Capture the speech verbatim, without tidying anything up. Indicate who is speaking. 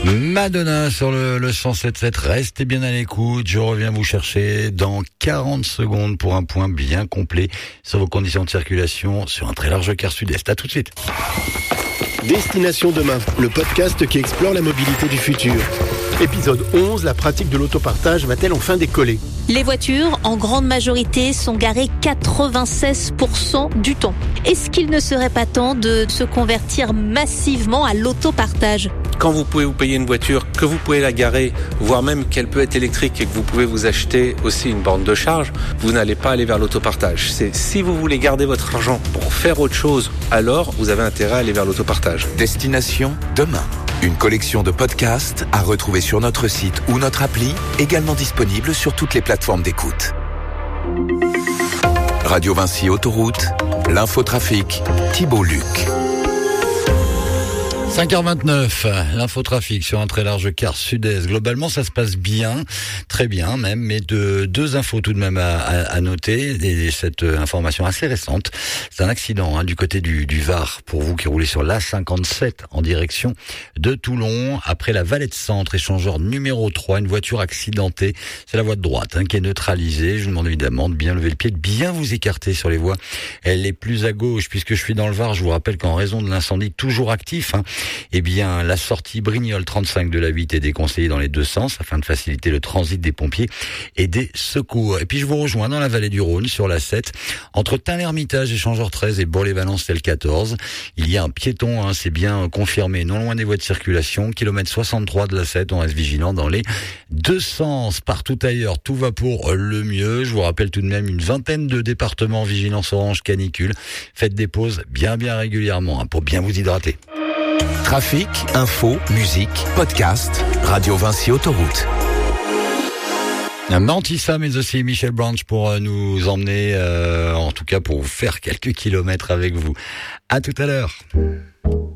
Speaker 1: Madonna sur le, le cent sept sept, restez bien à l'écoute, je reviens vous chercher dans quarante secondes pour un point bien complet sur vos conditions de circulation sur un très large quart sud-est. À tout de suite.
Speaker 2: Destination Demain, le podcast qui explore la mobilité du futur. Épisode onze, la pratique de l'autopartage va-t-elle enfin décoller ?
Speaker 3: Les voitures, en grande majorité, sont garées quatre-vingt-seize pour cent du temps. Est-ce qu'il ne serait pas temps de se convertir massivement à l'autopartage ?
Speaker 4: Quand vous pouvez vous payer une voiture, que vous pouvez la garer, voire même qu'elle peut être électrique et que vous pouvez vous acheter aussi une borne de charge, vous n'allez pas aller vers l'autopartage. C'est si vous voulez garder votre argent pour faire autre chose, alors vous avez intérêt à aller vers l'autopartage.
Speaker 5: Destination Demain. Une collection de podcasts à retrouver sur notre site ou notre appli, également disponible sur toutes les plateformes d'écoute. Radio Vinci Autoroute, l'infotrafic, Thibault Luc.
Speaker 1: cinq heures vingt-neuf, l'infotrafic sur un très large quart sud-est. Globalement, ça se passe bien, très bien même, mais de, deux infos tout de même à, à, à noter. Et cette information assez récente, c'est un accident hein, du côté du, du Var, pour vous qui roulez sur l'A cinquante-sept en direction de Toulon. Après la Valette Centre, échangeur numéro trois, une voiture accidentée. C'est la voie de droite hein, qui est neutralisée. Je vous demande évidemment de bien lever le pied, de bien vous écarter sur les voies. Elle est plus à gauche, puisque je suis dans le Var. Je vous rappelle qu'en raison de l'incendie toujours actif, hein, eh bien, la sortie Brignoles trente-cinq de la huit est déconseillée dans les deux sens afin de faciliter le transit des pompiers et des secours. Et puis, je vous rejoins dans la vallée du Rhône sur la sept, entre Tain-l'Hermitage, échangeur treize et Bourg-les-Valences, L quatorze. Il y a un piéton, hein, c'est bien confirmé, non loin des voies de circulation. Kilomètre soixante-trois de la sept, on reste vigilant dans les deux sens. Partout ailleurs, tout va pour le mieux. Je vous rappelle tout de même une vingtaine de départements vigilance orange canicule. Faites des pauses bien, bien régulièrement hein, pour bien vous hydrater.
Speaker 5: Trafic, info, musique, podcast, Radio Vinci Autoroute.
Speaker 1: Mantissa, mais aussi Michel Branch pour nous emmener, euh, en tout cas pour faire quelques kilomètres avec vous. À tout à l'heure.